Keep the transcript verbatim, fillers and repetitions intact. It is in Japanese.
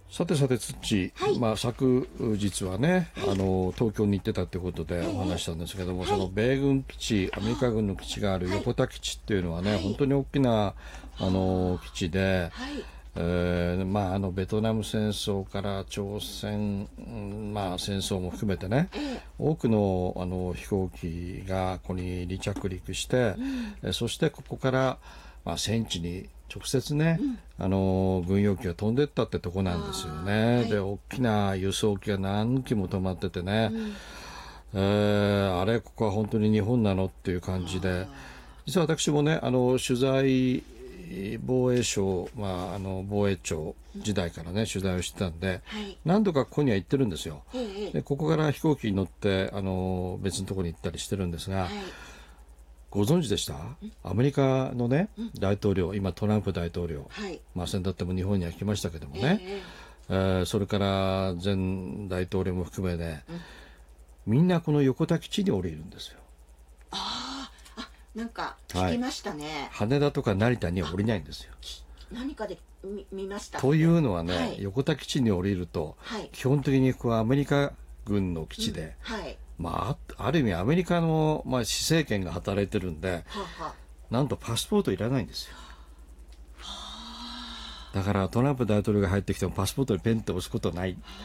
さてさてつっち、 はい、 まあ、昨日はね、はい、あの東京に行ってたってことでお話したんですけども、はい、その米軍基地、アメリカ軍の基地がある横田基地っていうのはね、はい、本当に大きなあの基地で、はい、えーまあ、あのベトナム戦争から朝鮮、まあ、戦争も含めてね、多くの、あの飛行機がここに離着陸して、うん、そしてここから、まあ、戦地に直接ね、うん、あの軍用機が飛んでったってとこなんですよね。はい、で大きな輸送機が何機も止まっててね、うん、えー、あれここは本当に日本なのっていう感じで、実は私もねあの取材防衛省、まあ、あの防衛庁時代からね取材をしてたんで、はい、何度かここには行ってるんですよ。でここから飛行機に乗ってあの別のところに行ったりしてるんですが、はい、ご存知でした？アメリカのね大統領、今トランプ大統領、はい、まあ先だっても日本には来ましたけどもね、えーえー、それから前大統領も含めね、うん、みんなこの横田基地に降りるんですよ。 ああ、なんか聞きましたね、はい、 羽田とか成田には降りないんですよ。 何かで 見, 見ました、ね、 というのはね、はい、横田基地に降りると、はい、基本的にここはアメリカ軍の基地で、うん、はい、まあ、ある意味アメリカの、まあ、施政権が働いてるんで、ははなんとパスポートいらないんですよ。だからトランプ大統領が入ってきてもパスポートにペンって押すことない。